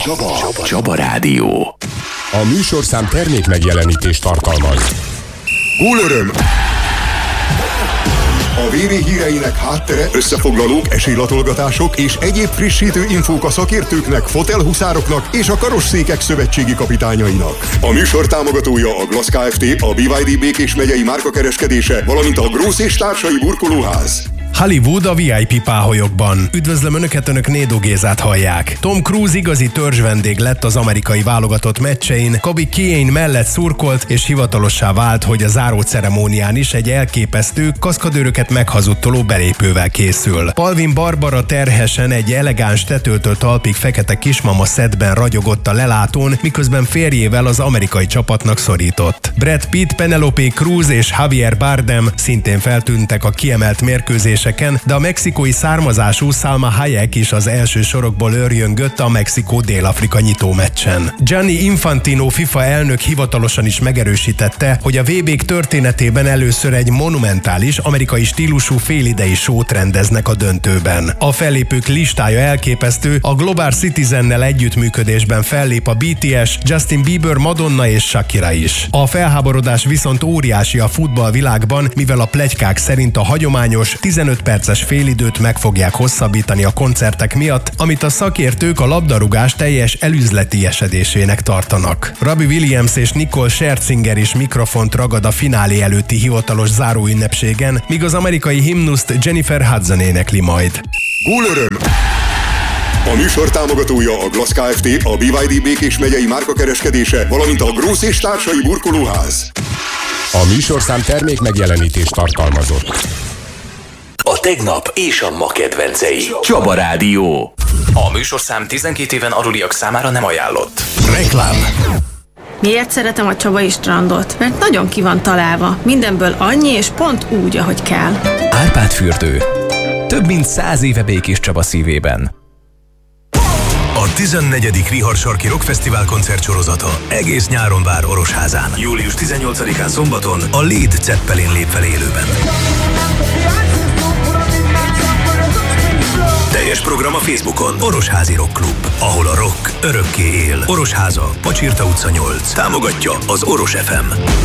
Csaba Rádió. A műsorszám termék megjelenítést tartalmaz. Gólöröm! A VB híreinek háttere, összefoglalók, esélylatolgatások és egyéb frissítő infók a szakértőknek, fotelhuszároknak és a karosszékek szövetségi kapitányainak. A műsor támogatója a Glass Kft., a BYD Békés megyei márkakereskedése, valamint a Grósz és társai burkolóház. Hollywood a VIP páholyokban. Üdvözlöm Önöket, Önök Nédó Gézát hallják. Tom Cruise igazi törzsvendég lett az amerikai válogatott meccsein, Kobe Keane mellett szurkolt, és hivatalossá vált, hogy a záró ceremónián is egy elképesztő, kaszkadőröket meghazudtoló belépővel készül. Palvin Barbara terhesen egy elegáns tetőtől talpig fekete kismama szettben ragyogott a lelátón, miközben férjével az amerikai csapatnak szorított. Brad Pitt, Penelope Cruz és Javier Bardem szintén feltűntek a kiemelt mérkőzéseken, de a mexikói származású Salma Hayek is az első sorokból őrjöngött a Mexikó-Dél-Afrika nyitó meccsen. Gianni Infantino FIFA elnök hivatalosan is megerősítette, hogy a VB-k történetében először egy monumentális, amerikai stílusú félidei show-t rendeznek a döntőben. A fellépők listája elképesztő, a Global Citizennel együttműködésben fellép a BTS, Justin Bieber, Madonna és Shakira is. A felháborodás viszont óriási a futballvilágban, mivel a pletykák szerint a hagyományos 15 perces félidőt meg fogják hosszabbítani a koncertek miatt, amit a szakértők a labdarúgás teljes elüzletiesedésének tartanak. Robbie Williams és Nicole Scherzinger is mikrofont ragad a finálé előtti hivatalos záróünnepségen, míg az amerikai himnuszt Jennifer Hudson énekli majd. Gólöröm! A műsor támogatója a Glass Kft., a BYD Békés megyei márkakereskedése, valamint a Grósz és társai burkolóház. A műsorszám termék megjelenítést tartalmazott. A tegnap és a ma kedvencei. Csaba Rádió. A műsorszám 12 éven aluliak számára nem ajánlott. Reklám. Miért szeretem a csabai strandot? Mert nagyon ki van találva. Mindenből annyi és pont úgy, ahogy kell. Árpád fürdő. Több mint 100 éve Békés Csaba szívében. A 14. Rihar Sarki Rock Fesztivál koncertsorozata egész nyáron vár Orosházán. Július 18-án szombaton a Led Zeppelin lép fel élőben. Teljes program a Facebookon. Orosházi Rock Klub, ahol a rock örökké él. Orosháza, Pacsirta utca 8. Támogatja az Oros FM.